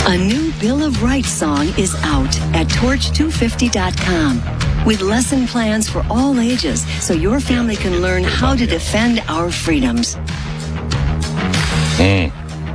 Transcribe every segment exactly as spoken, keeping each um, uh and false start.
A new Bill of Rights song is out at torch two fifty dot com with lesson plans for all ages so your family can learn how to defend our freedoms. Mm.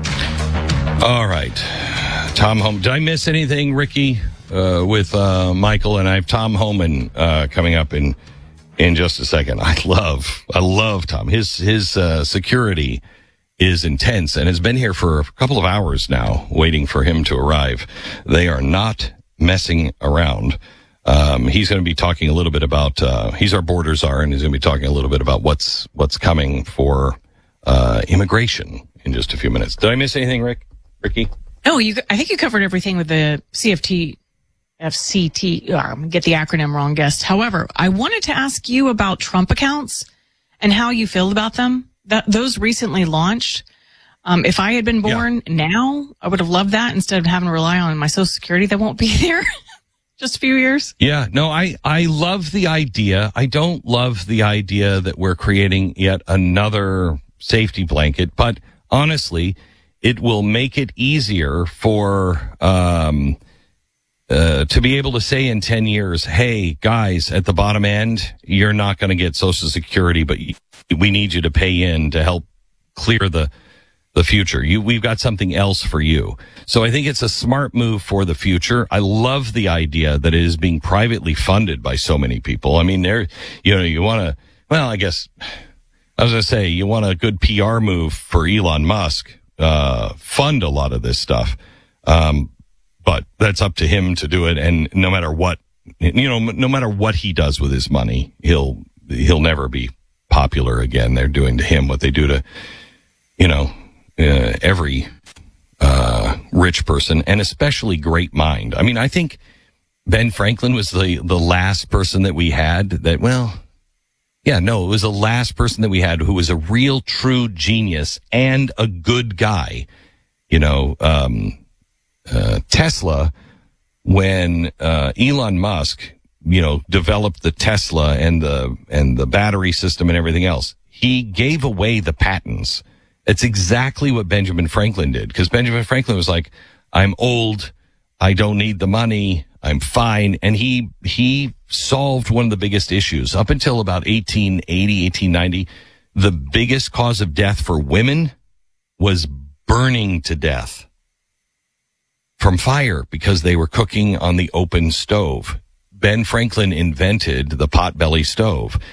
All right. Tom Homan. Did I miss anything, Ricky, uh, with uh, Michael? And I have Tom Homan uh, coming up in in just a second. I love, I love Tom. His, his uh, security is intense and has been here for a couple of hours now waiting for him to arrive. They are not messing around. Um, he's going to be talking a little bit about, uh, he's our border czar, and he's going to be talking a little bit about what's, what's coming for, uh, immigration in just a few minutes. Did I miss anything, Rick? Ricky? No, you, I think you covered everything with the C F T, F C T, oh, I'm going to get the acronym wrong, guest. However, I wanted to ask you about Trump accounts and how you feel about them. That those recently launched. Um, if I had been born yeah. now, I would have loved that instead of having to rely on my Social Security that won't be there just a few years. Yeah, no, I, I love the idea. I don't love the idea that we're creating yet another safety blanket, but honestly, it will make it easier for, um, uh, to be able to say in ten years, hey, guys, at the bottom end, you're not going to get Social Security, but we need you to pay in to help clear the the future. You, we've got something else for you. So I think it's a smart move for the future. I love the idea that it is being privately funded by so many people. I mean, there, you know, you want to, well, I guess I was going to say you want a good P R move for Elon Musk, uh, fund a lot of this stuff. Um, but that's up to him to do it. And no matter what, you know, no matter what he does with his money, he'll, he'll never be popular again. They're doing to him what they do to, you know, uh, every uh, rich person, and especially great mind. I mean, I think Ben Franklin was the, the last person that we had that, well, yeah, no, it was the last person that we had who was a real true genius and a good guy. You know, um, uh, Tesla, when uh, Elon Musk, you know, developed the Tesla and the, and the battery system and everything else, he gave away the patents. It's exactly what Benjamin Franklin did, because Benjamin Franklin was like, I'm old, I don't need the money, I'm fine. And he, he solved one of the biggest issues. Up until about eighteen eighty, eighteen ninety, the biggest cause of death for women was burning to death from fire because they were cooking on the open stove. Ben Franklin invented the potbelly stove.